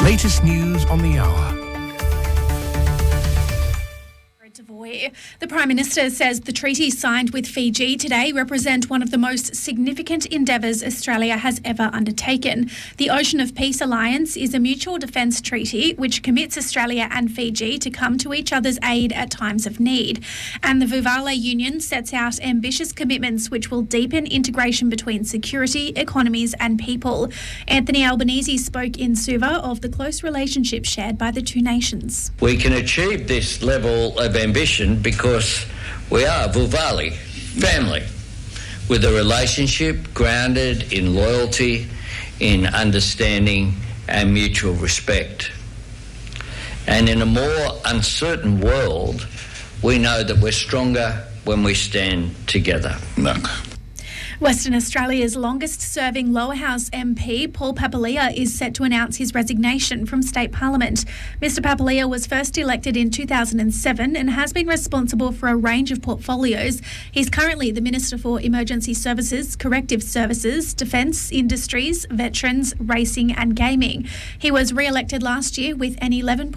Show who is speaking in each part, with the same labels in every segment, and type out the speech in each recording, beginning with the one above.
Speaker 1: latest news on the hour.
Speaker 2: The Prime Minister says the treaties signed with Fiji today represent one of the most significant endeavours Australia has ever undertaken. The Ocean of Peace Alliance is a mutual defence treaty which commits Australia and Fiji to come to each other's aid at times of need. And the Vuvale Union sets out ambitious commitments which will deepen integration between security, economies and people. Anthony Albanese spoke in Suva of the close relationship shared by the two nations.
Speaker 3: We can achieve this level of ambition because we are Vuvale family, with a relationship grounded in loyalty, in understanding and mutual respect. And in a more uncertain world, we know that we're stronger when we stand together.
Speaker 2: Western Australia's longest-serving Lower House MP, Paul Papalia, is set to announce his resignation from State Parliament. Mr Papalia was first elected in 2007 and has been responsible for a range of portfolios. He's currently the Minister for Emergency Services, Corrective Services, Defence, Industries, Veterans, Racing and Gaming. He was re-elected last year with an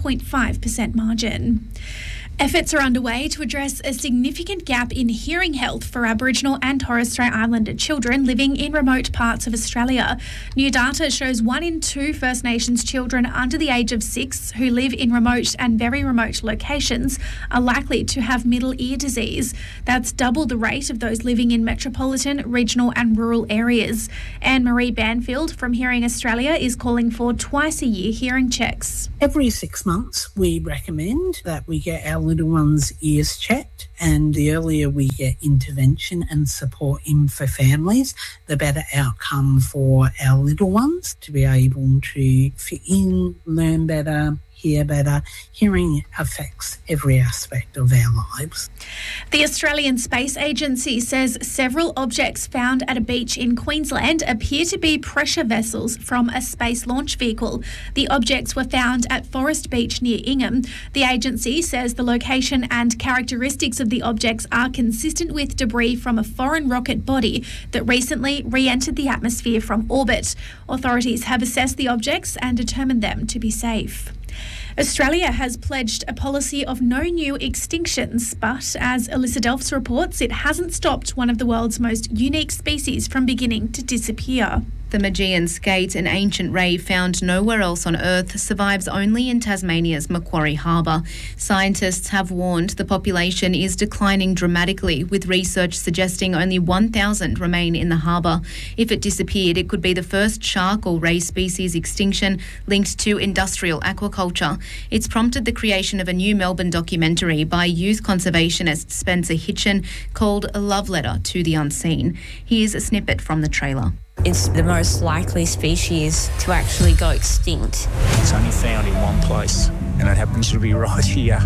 Speaker 2: 11.5% margin. Efforts are underway to address a significant gap in hearing health for Aboriginal and Torres Strait Islander children living in remote parts of Australia. New data shows 1 in 2 First Nations children under the age of 6 who live in remote and very remote locations are likely to have middle ear disease. That's double the rate of those living in metropolitan, regional and rural areas. Anne-Marie Banfield from Hearing Australia is calling for twice-a-year hearing checks.
Speaker 4: Every 6 months we recommend that we get our little ones' ears checked, and the earlier we get intervention and support in for families, the better outcome for our little ones to be able to fit in, learn better, hear better. Hearing affects every aspect of our lives.
Speaker 2: The Australian Space Agency says several objects found at a beach in Queensland appear to be pressure vessels from a space launch vehicle. The objects were found at Forest Beach near Ingham. The agency says the location and characteristics of the objects are consistent with debris from a foreign rocket body that recently re-entered the atmosphere from orbit. Authorities have assessed the objects and determined them to be safe. Australia has pledged a policy of no new extinctions, but as Alyssa Delphs reports, it hasn't stopped one of the world's most unique species from beginning to disappear.
Speaker 5: The Magean skate, an ancient ray found nowhere else on Earth, survives only in Tasmania's Macquarie Harbour. Scientists have warned the population is declining dramatically, with research suggesting only 1,000 remain in the harbour. If it disappeared, it could be the first shark or ray species extinction linked to industrial aquaculture. It's prompted the creation of a new Melbourne documentary by youth conservationist Spencer Hitchen called A Love Letter to the Unseen. Here's a snippet from the trailer.
Speaker 6: It's the most likely species to actually go extinct.
Speaker 7: It's only found in one place, and it happens to be right here.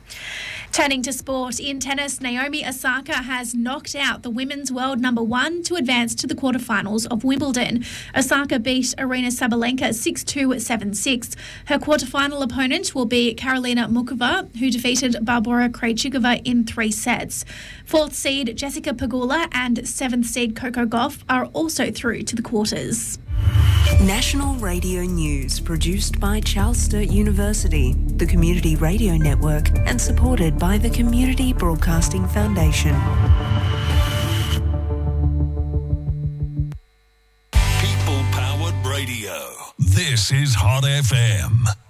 Speaker 2: Turning to sport, in tennis, Naomi Osaka has knocked out the women's world number 1 to advance to the quarterfinals of Wimbledon. Osaka beat Aryna Sabalenka 6-2, 7-6. Her quarterfinal opponent will be Karolina Muchova, who defeated Barbora Krejcikova in 3 sets. 4th seed Jessica Pegula and 7th seed Coco Gauff are also through to the quarters.
Speaker 8: National Radio News, produced by Charles Sturt University, the Community Radio Network, and supported by the Community Broadcasting Foundation.
Speaker 1: People-powered radio. This is Hot FM.